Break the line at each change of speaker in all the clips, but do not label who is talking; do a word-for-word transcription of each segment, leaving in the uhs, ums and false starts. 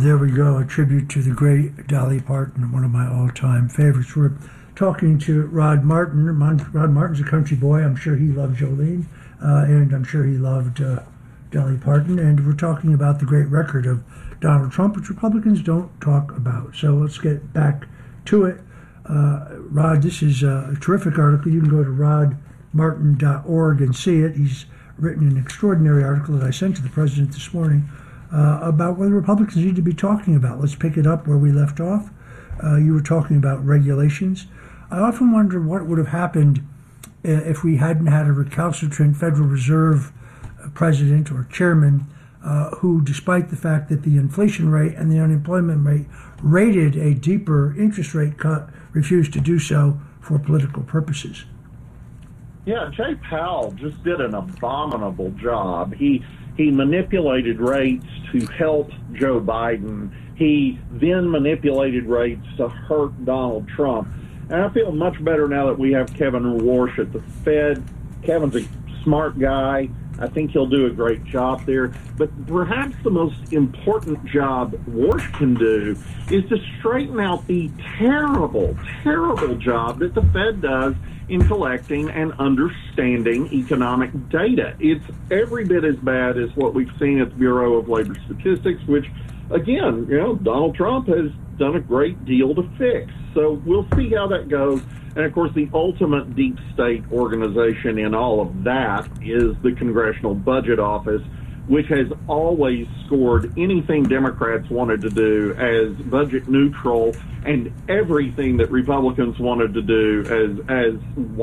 there we go, a tribute to the great Dolly Parton, one of my all-time favorites. We're talking to Rod Martin. Rod Martin's a country boy. I'm sure he loved Jolene, uh, and I'm sure he loved uh, Dolly Parton. And we're talking about the great record of Donald Trump, which Republicans don't talk about. So let's get back to it. Uh, Rod, this is a terrific article. You can go to rod martin dot org and see it. He's written an extraordinary article that I sent to the president this morning uh, about what the Republicans need to be talking about. Let's pick it up where we left off. Uh, you were talking about regulations. I often wonder what would have happened if we hadn't had a recalcitrant Federal Reserve president or chairman uh, who, despite the fact that the inflation rate and the unemployment rate rated a deeper interest rate cut, refused to do so for political purposes.
Yeah, Jay Powell just did an abominable job. He he manipulated rates to help Joe Biden. He then manipulated rates to hurt Donald Trump. And I feel much better now that we have Kevin Warsh at the Fed. Kevin's a smart guy. I think he'll do a great job there. But perhaps the most important job Warsh can do is to straighten out the terrible, terrible job that the Fed does in collecting and understanding economic data. It's every bit as bad as what we've seen at the Bureau of Labor Statistics, which, again, you know, Donald Trump has done a great deal to fix. So we'll see how that goes. And, of course, the ultimate deep state organization in all of that is the Congressional Budget Office, which has always scored anything Democrats wanted to do as budget neutral and everything that Republicans wanted to do as as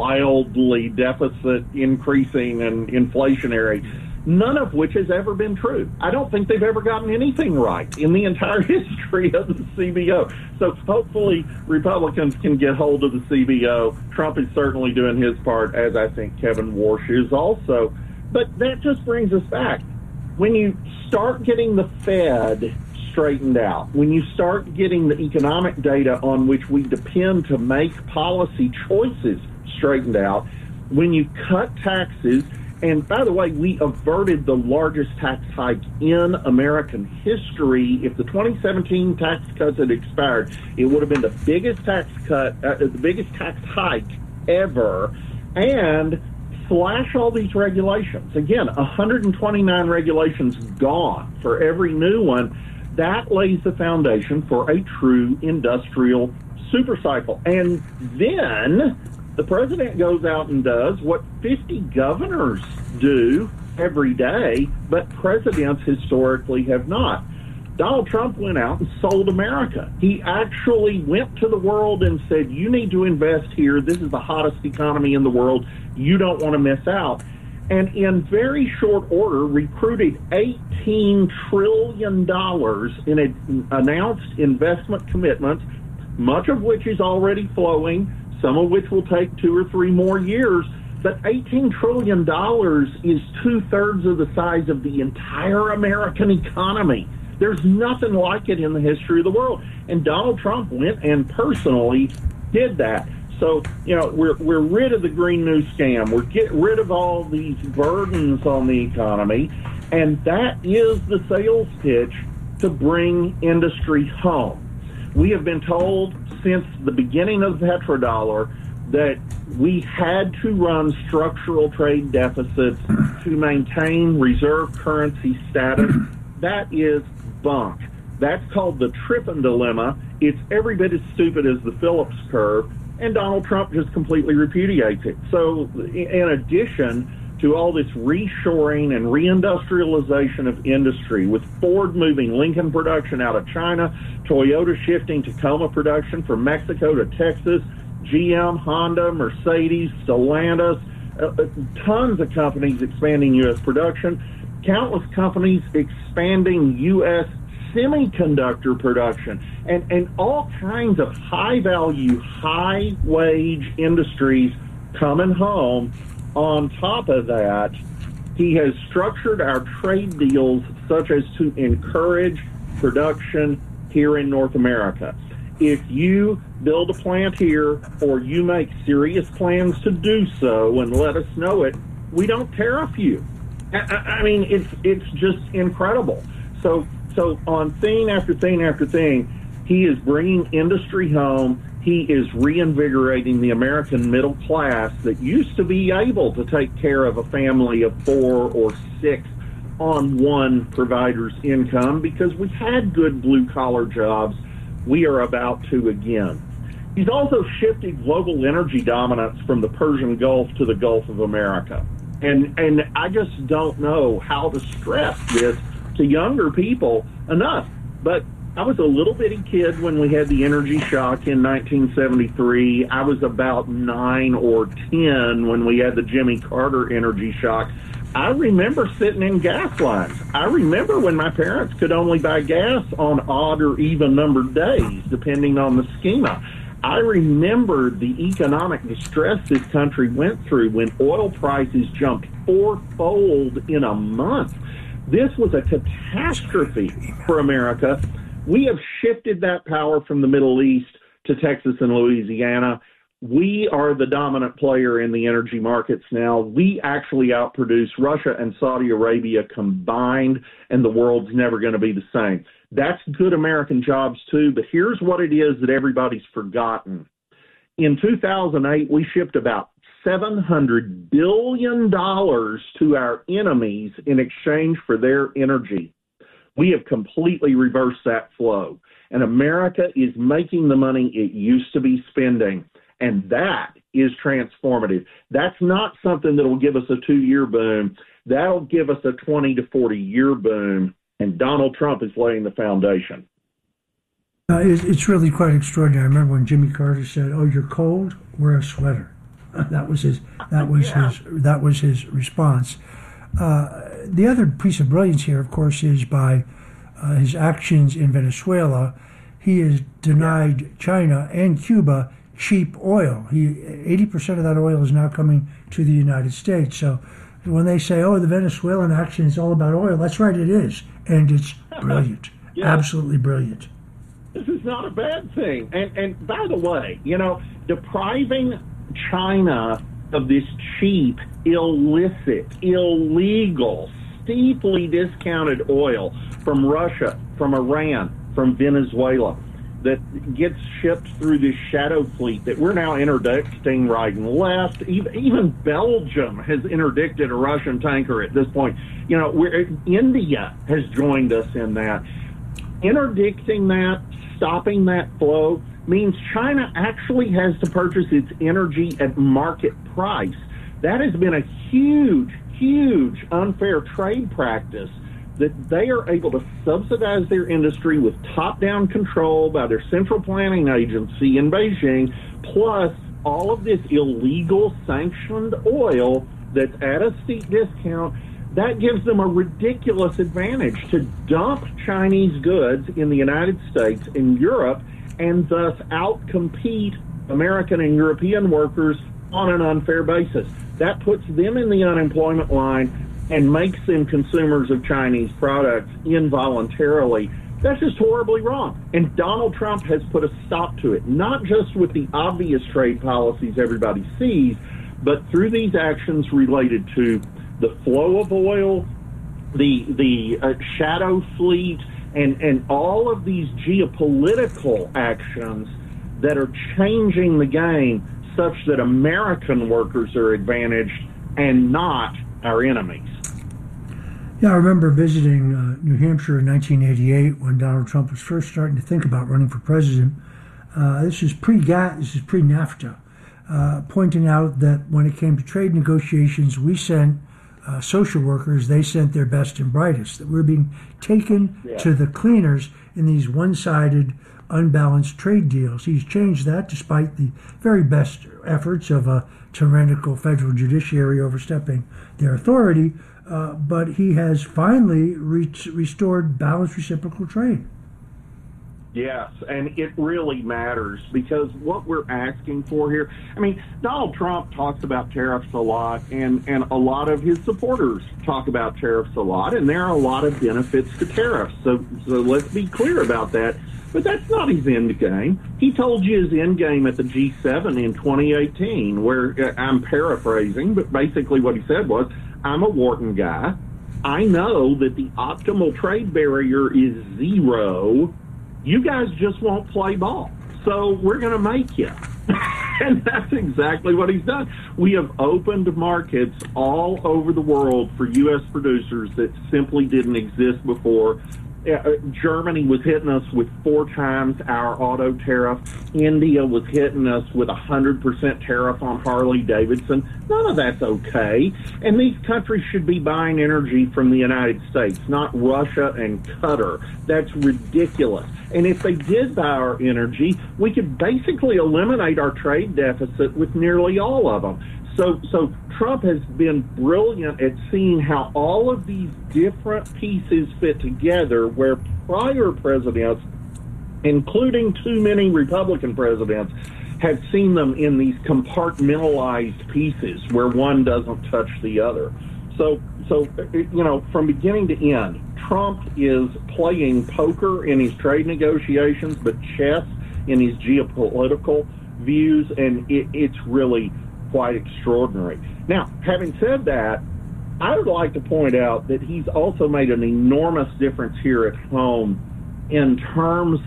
wildly deficit increasing and inflationary, none of which has ever been true. I don't think they've ever gotten anything right in the entire history of the C B O. So hopefully Republicans can get hold of the C B O. Trump is certainly doing his part, as I think Kevin Warsh is also. But that just brings us back. When you start getting the Fed straightened out, when you start getting the economic data on which we depend to make policy choices straightened out, when you cut taxes, and by the way, we averted the largest tax hike in American history. If the twenty seventeen tax cuts had expired, it would have been the biggest tax cut, uh, the biggest tax hike ever, and slash all these regulations. Again, one hundred twenty-nine regulations gone for every new one. That lays the foundation for a true industrial supercycle. And then the president goes out and does what fifty governors do every day, but presidents historically have not. Donald Trump went out and sold America. He actually went to the world and said, you need to invest here. This is the hottest economy in the world. You don't want to miss out. And in very short order, recruited eighteen trillion dollars in a, announced investment commitments, much of which is already flowing, some of which will take two or three more years. But eighteen trillion dollars is two-thirds of the size of the entire American economy. There's nothing like it in the history of the world. And Donald Trump went and personally did that. So, you know, we're we're rid of the Green New Scam. We're getting rid of all these burdens on the economy. And that is the sales pitch to bring industry home. We have been told since the beginning of the petrodollar that we had to run structural trade deficits to maintain reserve currency status. That is bunk. That's called the Trippin dilemma. It's every bit as stupid as the Phillips curve, and Donald Trump just completely repudiates it. So in addition to all this reshoring and reindustrialization of industry, with Ford moving Lincoln production out of China, Toyota shifting Tacoma production from Mexico to Texas, G M, Honda, Mercedes, Stellantis, uh, tons of companies expanding U S production, countless companies expanding U S semiconductor production, and, and all kinds of high-value, high-wage industries coming home. On top of that, he has structured our trade deals such as to encourage production here in North America. If you build a plant here or you make serious plans to do so and let us know it, we don't tariff you. I, I mean, it's it's just incredible. So So on thing after thing after thing, he is bringing industry home. He is reinvigorating the American middle class that used to be able to take care of a family of four or six on one provider's income because we had good blue-collar jobs. We are about to again. He's also shifted global energy dominance from the Persian Gulf to the Gulf of America. And, and I just don't know how to stress this to younger people enough. But I was a little bitty kid when we had the energy shock in nineteen seventy-three. I was about nine or ten when we had the Jimmy Carter energy shock. I remember sitting in gas lines. I remember when my parents could only buy gas on odd or even numbered days, depending on the schema. I remember the economic distress this country went through when oil prices jumped fourfold in a month. This was a catastrophe for America. We have shifted that power from the Middle East to Texas and Louisiana. We are the dominant player in the energy markets now. We actually outproduce Russia and Saudi Arabia combined, and the world's never going to be the same. That's good American jobs, too, but here's what it is that everybody's forgotten. In two thousand eight, we shipped about seven hundred billion dollars to our enemies in exchange for their energy. We have completely reversed that flow, and America is making the money it used to be spending. And that is transformative. That's not something that will give us a two-year boom. That'll give us a twenty to forty-year boom, and Donald Trump is laying the foundation.
Uh, it, it's really quite extraordinary. I remember when Jimmy Carter said, "Oh, you're cold? Wear a sweater." That was his. That was yeah. his. That was his response. Uh, the other piece of brilliance here, of course, is by uh, his actions in Venezuela. He has denied yeah. China and Cuba cheap oil. He eighty percent of that oil is now coming to the United States. So when they say, oh, the Venezuelan action is all about oil, that's right, it is. And it's brilliant. yeah. Absolutely brilliant.
This is not a bad thing. And, and by the way, you know, depriving China of this cheap, illicit, illegal, steeply discounted oil from Russia, from Iran, from Venezuela, that gets shipped through this shadow fleet that we're now interdicting right and left. Even, even Belgium has interdicted a Russian tanker at this point. You know, we're, India has joined us in that. Interdicting that, stopping that flow, means China actually has to purchase its energy at market price. That has been a huge, huge unfair trade practice that they are able to subsidize their industry with top-down control by their central planning agency in Beijing, plus all of this illegal sanctioned oil that's at a steep discount. That gives them a ridiculous advantage to dump Chinese goods in the United States and Europe and thus outcompete American and European workers on an unfair basis. That puts them in the unemployment line and makes them consumers of Chinese products involuntarily. That's just horribly wrong. And Donald Trump has put a stop to it, not just with the obvious trade policies everybody sees, but through these actions related to the flow of oil, the the uh, shadow fleet, and, and all of these geopolitical actions that are changing the game such that American workers are advantaged and not our enemies.
Yeah, I remember visiting uh, New Hampshire in nineteen eighty-eight when Donald Trump was first starting to think about running for president. Uh, this is pre-G A T T, this is pre-NAFTA, uh, pointing out that when it came to trade negotiations, we sent uh, social workers, they sent their best and brightest, that we're being taken yeah. to the cleaners in these one-sided, unbalanced trade deals. He's changed that despite the very best efforts of a tyrannical federal judiciary overstepping their authority. Uh, but he has finally re- restored balanced reciprocal trade.
Yes, and it really matters because what we're asking for here, I mean, Donald Trump talks about tariffs a lot, and, and a lot of his supporters talk about tariffs a lot, and there are a lot of benefits to tariffs. So, so let's be clear about that. But that's not his end game. He told you his end game at the G seven in twenty eighteen, where uh, I'm paraphrasing, but basically what he said was, I'm a Wharton guy. I know that the optimal trade barrier is zero. You guys just won't play ball. So we're going to make you. And that's exactly what he's done. We have opened markets all over the world for U S producers that simply didn't exist before. Uh, Germany was hitting us with four times our auto tariff. India was hitting us with a one hundred percent tariff on Harley-Davidson. None of that's okay. And these countries should be buying energy from the United States, not Russia and Qatar. That's ridiculous. And if they did buy our energy, we could basically eliminate our trade deficit with nearly all of them. So, so Trump has been brilliant at seeing how all of these different pieces fit together, where prior presidents, including too many Republican presidents, have seen them in these compartmentalized pieces where one doesn't touch the other. So, so you know, from beginning to end, Trump is playing poker in his trade negotiations, but chess in his geopolitical views, and it, it's really quite extraordinary. Now, having said that, I would like to point out that he's also made an enormous difference here at home in terms